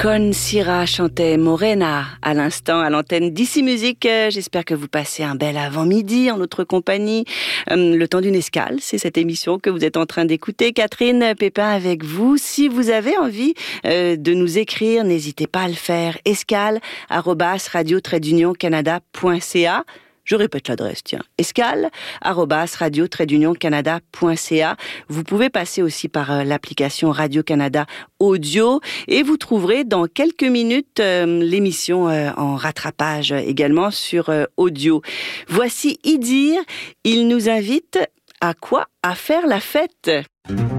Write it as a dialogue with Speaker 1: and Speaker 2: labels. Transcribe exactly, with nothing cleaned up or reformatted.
Speaker 1: Con Sira chantait Morena à l'instant à l'antenne d'Ici Musique. J'espère que vous passez un bel avant-midi en notre compagnie. Le temps d'une escale, c'est cette émission que vous êtes en train d'écouter. Catherine Pépin avec vous. Si vous avez envie de nous écrire, n'hésitez pas à le faire. escale arobase radio trait d'union canada point c a. Je répète l'adresse, tiens, escale arobase radio trait d'union canada point c a. Vous pouvez passer aussi par euh, l'application Radio-Canada Audio et vous trouverez dans quelques minutes euh, l'émission euh, en rattrapage euh, également sur euh, audio. Voici Idir, il nous invite à quoi? À faire la fête.